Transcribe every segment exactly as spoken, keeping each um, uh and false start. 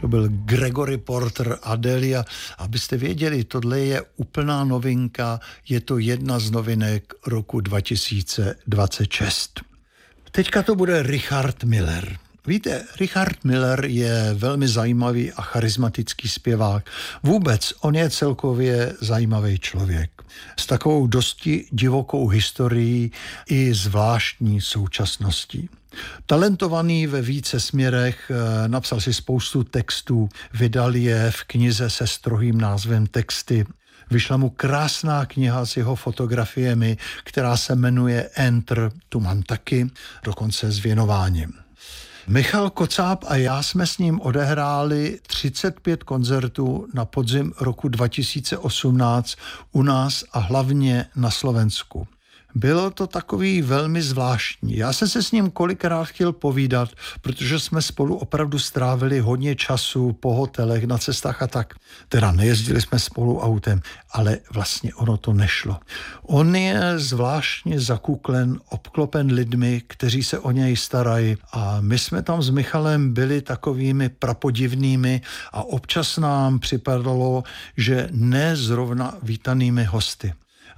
To byl Gregory Porter Adelia. Abyste věděli, tohle je úplná novinka, je to jedna z novinek roku dva tisíce dvacet šest. Teďka to bude Richard Miller. Víte, Richard Miller je velmi zajímavý a charismatický zpěvák. Vůbec on je celkově zajímavý člověk. S takovou dosti divokou historií i zvláštní současností. Talentovaný ve více směrech, napsal si spoustu textů, vydal je v knize se strohým názvem Texty. Vyšla mu krásná kniha s jeho fotografiemi, která se jmenuje Enter, tu mám taky, dokonce s věnováním. Michal Kocáb a já jsme s ním odehráli třicet pět koncertů na podzim roku dva tisíce osmnáct u nás a hlavně na Slovensku. Bylo to takový velmi zvláštní. Já jsem se s ním kolikrát chtěl povídat, protože jsme spolu opravdu strávili hodně času po hotelech, na cestách a tak. Teda nejezdili jsme spolu autem, ale vlastně ono to nešlo. On je zvláštně zakuklen, obklopen lidmi, kteří se o něj starají a my jsme tam s Michalem byli takovými prapodivnými a občas nám připadalo, že ne zrovna vítanými hosty.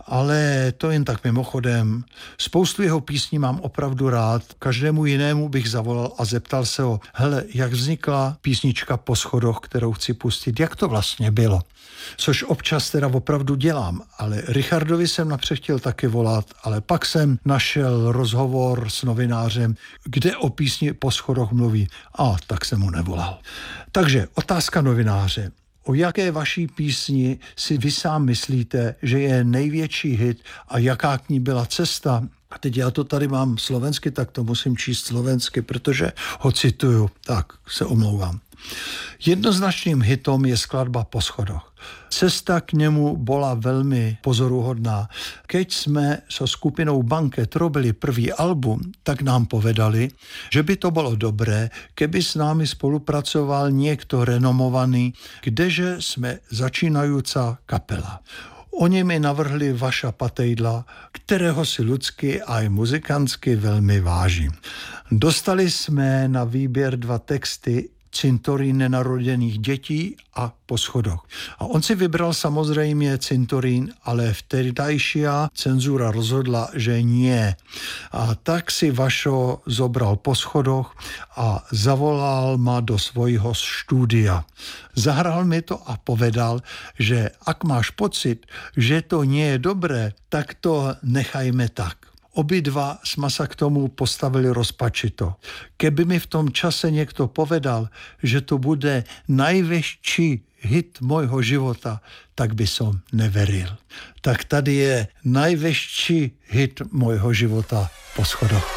Ale to jen tak mimochodem. Spoustu jeho písní mám opravdu rád. Každému jinému bych zavolal a zeptal se ho, hele, jak vznikla písnička Po schodoch, kterou chci pustit, jak to vlastně bylo. Což občas teda opravdu dělám, ale Richardovi jsem napřed chtěl taky volat, ale pak jsem našel rozhovor s novinářem, kde o písni Po schodoch mluví, a tak jsem mu nevolal. Takže otázka novináře. O jaké vaší písni si vy sám myslíte, že je největší hit a jaká k ní byla cesta? A teď já to tady mám slovensky, tak to musím číst slovensky, protože ho cituju. Tak se omlouvám. Jednoznačným hitom je skladba Po schodoch. Cesta k němu bola veľmi pozoruhodná. Keď sme so skupinou Banket robili prvý album, tak nám povedali, že by to bolo dobré, keby s námi spolupracoval niekto renomovaný, kdeže sme začínajúca kapela. Oni mi navrhli Vaša Patejdla, kterého si ľudsky aj muzikantsky veľmi vážim. Dostali sme na výběr dva texty Cintorín nenarodených dětí a Po schodoch. A on si vybral samozřejmě Cintorín, ale vtedajšia cenzura rozhodla, že nie. A tak si Vašo zobral Po schodoch a zavolal ma do svojho štúdia. Zahral mi to a povedal, že ak máš pocit, že to nie je dobré, tak to nechajme tak. Obidva jsme sa k tomu postavili rozpačito. Keby mi v tom čase někdo povedal, že to bude najväčší hit mojho života, tak by som neveril. Tak tady je najväčší hit mojho života Po schodoch.